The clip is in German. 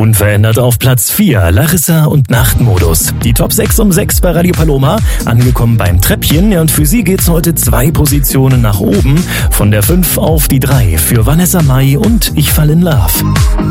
Unverändert auf Platz 4 Larissa und Nachtmodus. Die Top 6 um 6 bei Radio Paloma, angekommen beim Treppchen. Ja, und für sie geht's heute 2 Positionen nach oben, von der 5 auf die 3 für Vanessa Mai und Ich fall in Love.